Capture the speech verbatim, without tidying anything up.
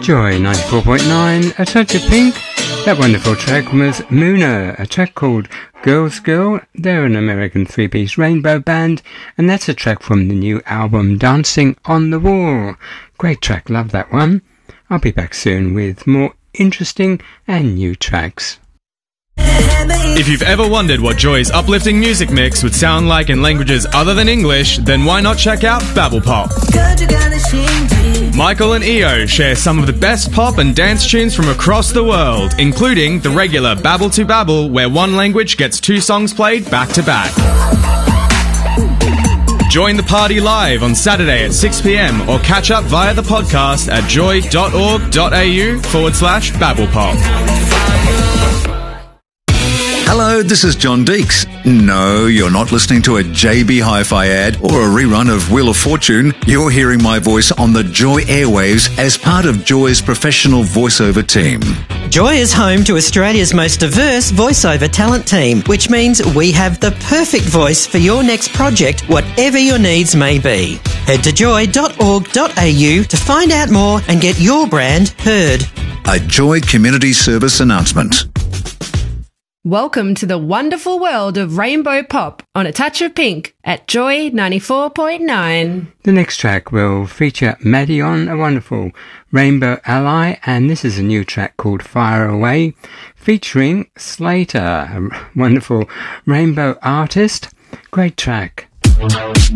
Joy ninety-four point nine, A Touch of Pink. That wonderful track was Moona, a track called Girls Girl. They're an American three-piece rainbow band, and that's a track from the new album Dancing on the Wall. Great track, love that one. I'll be back soon with more interesting and new tracks. If you've ever wondered what Joy's uplifting music mix would sound like in languages other than English, then why not check out Babble Pop? Michael and Io share some of the best pop and dance tunes from across the world, including the regular Babble to Babble, where one language gets two songs played back to back. Join the party live on Saturday at six p.m. or catch up via the podcast at joy.org.au forward slash babblepop. Hello, this is John Deeks. No, you're not listening to a J B Hi-Fi ad or a rerun of Wheel of Fortune. You're hearing my voice on the Joy airwaves as part of Joy's professional voiceover team. Joy is home to Australia's most diverse voiceover talent team, which means we have the perfect voice for your next project, whatever your needs may be. Head to joy dot org dot a u to find out more and get your brand heard. A Joy Community Service announcement. Welcome to the wonderful world of rainbow pop on A Touch of Pink at Joy ninety-four point nine. The next track will feature Madeon, a wonderful rainbow ally, and this is a new track called Fire Away, featuring Slater, a wonderful rainbow artist. Great track.